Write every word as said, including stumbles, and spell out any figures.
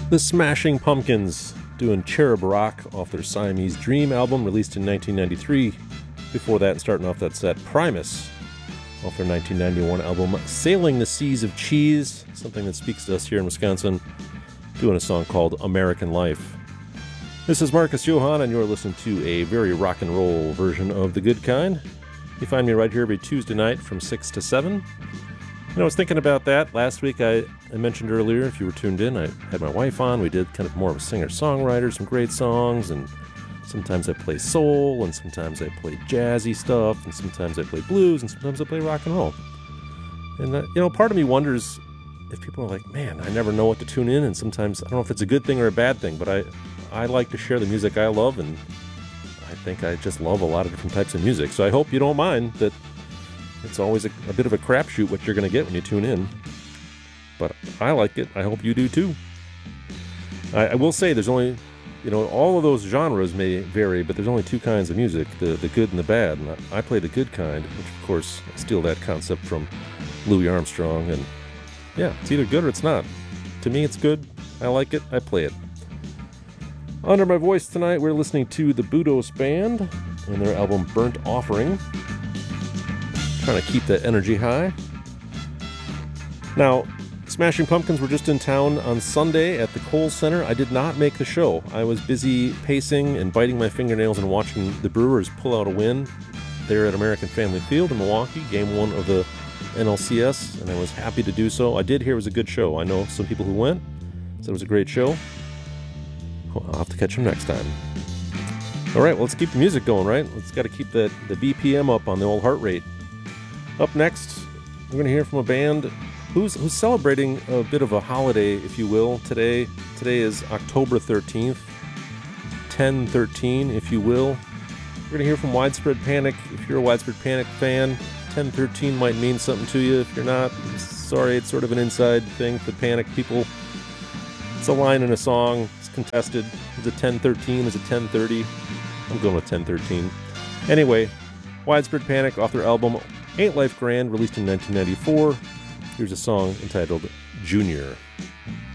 The Smashing Pumpkins doing Cherub Rock off their Siamese Dream album released in nineteen ninety-three. Before that, starting off that set, Primus off their nineteen ninety-one album Sailing the Seas of Cheese, something that speaks to us here in Wisconsin, doing a song called American Life. This is Marcus Johann, and you're listening to a very rock and roll version of The Good Kind. You find me right here every Tuesday night from six to seven. And I was thinking about that last week. I, I mentioned earlier, if you were tuned in, I had my wife on. We did kind of more of a singer-songwriter, some great songs, and sometimes I play soul, and sometimes I play jazzy stuff, and sometimes I play blues, and sometimes I play rock and roll. And, uh, you know, part of me wonders if people are like, man, I never know what to tune in, and sometimes, I don't know if it's a good thing or a bad thing, but I, I like to share the music I love, and I think I just love a lot of different types of music. So I hope you don't mind that it's always a, a bit of a crapshoot what you're going to get when you tune in. But I like it. I hope you do too. I, I will say there's only, you know, all of those genres may vary, but there's only two kinds of music, the, the good and the bad. And I, I play the good kind, which of course I steal that concept from Louis Armstrong. And yeah, it's either good or it's not. To me, it's good. I like it. I play it. Under my voice tonight, we're listening to the Budos Band and their album Burnt Offering. Trying to keep that energy high. Now, Smashing Pumpkins were just in town on Sunday at the Kohl Center. I did not make the show. I was busy pacing and biting my fingernails and watching the Brewers pull out a win there at American Family Field in Milwaukee, game one of the N L C S, and I was happy to do so. I did hear it was a good show. I know some people who went said it was a great show. Well, I'll have to catch them next time. All right, well, let's keep the music going, right? Let's got to keep that the B P M up on the old heart rate. Up next, we're going to hear from a band who's who's celebrating a bit of a holiday, if you will, today. Today is October thirteenth, ten thirteen, if you will. We're going to hear from Widespread Panic. If you're a Widespread Panic fan, ten thirteen might mean something to you. If you're not, sorry, it's sort of an inside thing for Panic people. It's a line in a song. It's contested. Is it ten thirteen? Is it ten thirty? I'm going with ten thirteen. Anyway, Widespread Panic off their album Ain't Life Grand, released in nineteen ninety-four. Here's a song entitled Junior.